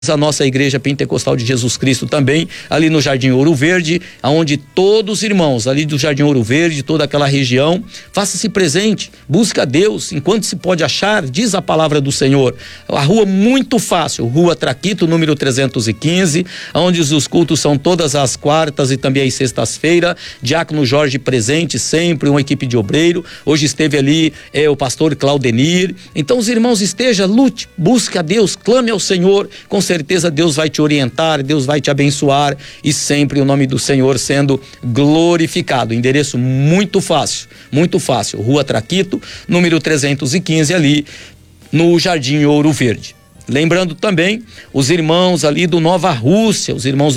a nossa Igreja Pentecostal de Jesus Cristo também, ali no Jardim Ouro Verde, aonde todos os irmãos ali do Jardim Ouro Verde, toda aquela região, faça-se presente, busca Deus enquanto se pode achar, diz a palavra do Senhor. A rua muito fácil, Rua Traquito, número 315, onde os cultos são todas as quartas e também às sextas-feiras. Diácono Jorge presente sempre, uma equipe de obreiro. Hoje esteve ali o pastor Claudenir. Então os irmãos, esteja, lute, busque a Deus, clame ao Senhor, com certeza Deus vai te orientar, Deus vai te abençoar e sempre o nome do Senhor sendo glorificado. Endereço muito fácil, Rua Traquito, número 315, ali no Jardim Ouro Verde. Lembrando também os irmãos ali do Nova Rússia,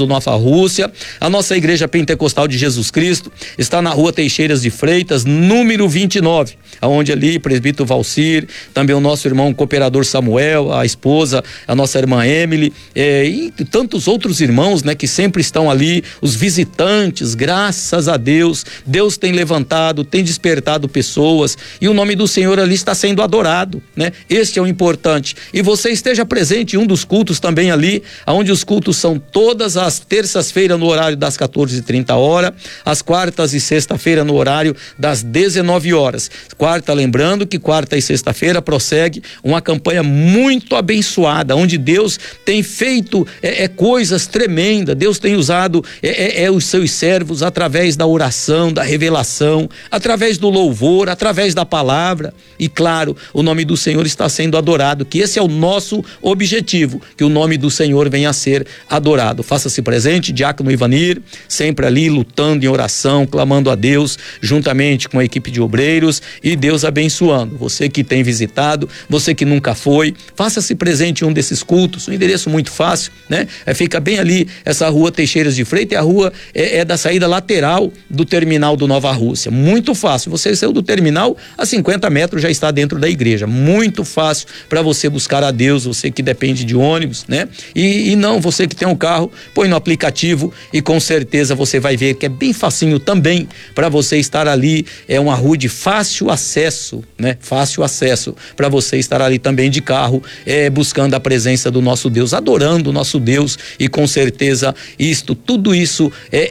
a nossa Igreja Pentecostal de Jesus Cristo está na Rua Teixeiras de Freitas, número 29, aonde ali presbítero Valcir, também o nosso irmão cooperador Samuel, a esposa, a nossa irmã Emily, e tantos outros irmãos, né, que sempre estão ali, os visitantes. Graças a Deus, Deus tem levantado, tem despertado pessoas e o nome do Senhor ali está sendo adorado, né? Este é o importante. E você esteja presente em um dos cultos também ali, onde os cultos são todas as terças-feiras no horário das 14h30, as quartas e sexta-feira no horário das 19h. Lembrando que quarta e sexta-feira prossegue uma campanha muito abençoada, onde Deus tem feito coisas tremendas. Deus tem usado os seus servos através da oração, da revelação, através do louvor, através da palavra. E claro, o nome do Senhor está sendo adorado, que esse é o nosso objetivo, que o nome do Senhor venha a ser adorado. Faça-se presente, diácono Ivanir, sempre ali lutando em oração, clamando a Deus, juntamente com a equipe de obreiros, e Deus abençoando. Você que tem visitado, você que nunca foi, faça-se presente em um desses cultos. Um endereço muito fácil, né? Fica bem ali, essa Rua Teixeiras de Freitas, a rua é da saída lateral do terminal do Nova Rússia. Muito fácil. Você saiu do terminal, a 50 metros já está dentro da igreja. Muito fácil para você buscar a Deus, você que depende de ônibus, né? E não, você que tem um carro, põe no aplicativo e com certeza você vai ver que é bem facinho também para você estar ali. É uma rua de fácil acesso, né? Fácil acesso para você estar ali também de carro, buscando a presença do nosso Deus, adorando o nosso Deus, e com certeza tudo isso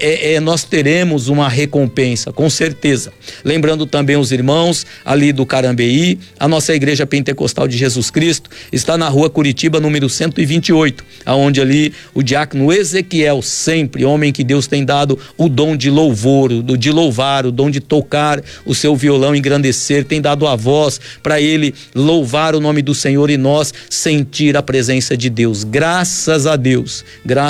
nós teremos uma recompensa, com certeza. Lembrando também os irmãos ali do Carambeí, a nossa Igreja Pentecostal de Jesus Cristo está na Rua Curitiba, número 128, aonde ali o diácono Ezequiel, sempre homem que Deus tem dado o dom de louvor, de louvar, o dom de tocar o seu violão, engrandecer, tem dado a voz para ele louvar o nome do Senhor e nós sentir a presença de Deus. Graças a Deus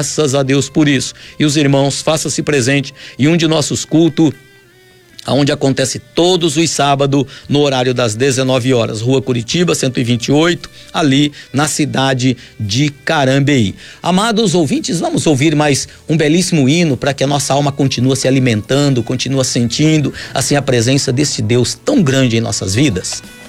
por isso. E os irmãos, faça-se presente em um de nossos cultos, aonde acontece todos os sábados no horário das 19h, Rua Curitiba 128, ali na cidade de Carambeí. Amados ouvintes, vamos ouvir mais um belíssimo hino para que a nossa alma continue se alimentando, continue sentindo assim a presença desse Deus tão grande em nossas vidas.